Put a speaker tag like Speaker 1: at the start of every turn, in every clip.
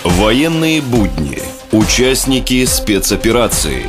Speaker 1: Военные будни. Участники спецоперации.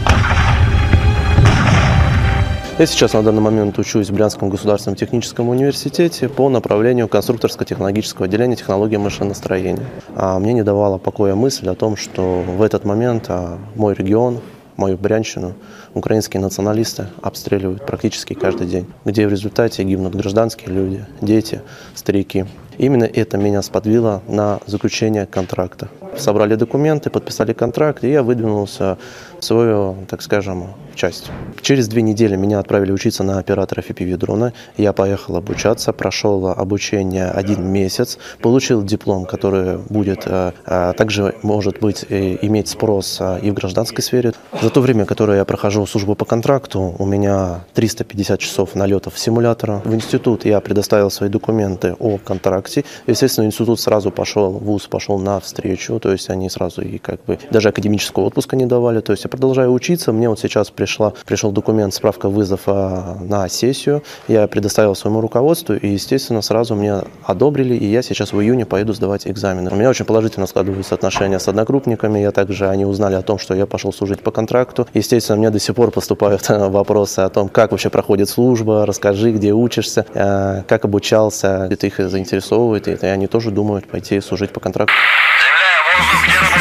Speaker 2: Я сейчас на данный момент учусь в Брянском государственном техническом университете по направлению конструкторско-технологического отделения технологии машиностроения. Мне не давала покоя мысль о том, что в этот момент мой регион, мою Брянщину, украинские националисты обстреливают практически каждый день, где в результате гибнут гражданские люди, дети, старики. Именно это меня сподвигло на заключение контракта. Собрали документы, подписали контракт, и я выдвинулся в свою, так скажем, часть. Через 2 недели меня отправили учиться на оператора FPV-дрона. Я поехал обучаться, прошел обучение 1 месяц, получил диплом, который будет также, может быть, иметь спрос и в гражданской сфере. За то время, которое я прохожу службу по контракту, у меня 350 часов налетов симулятора. В институт я предоставил свои документы о контракте. Естественно, институт сразу пошел, вуз пошел навстречу, то есть они сразу и даже академического отпуска не давали. То есть я продолжаю учиться, мне вот сейчас пришел документ, справка вызова на сессию, я предоставил своему руководству, и, естественно, сразу мне одобрили, и я сейчас в июне поеду сдавать экзамены. У меня очень положительно складываются отношения с однокрупниками, они узнали о том, что я пошел служить по контракту. Естественно, мне до сих пор поступают вопросы о том, как вообще проходит служба, расскажи, где учишься, как обучался, это их заинтересовывает, и они тоже думают пойти служить по контракту.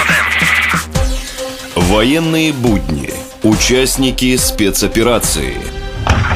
Speaker 1: Военные будни. Участники спецоперации.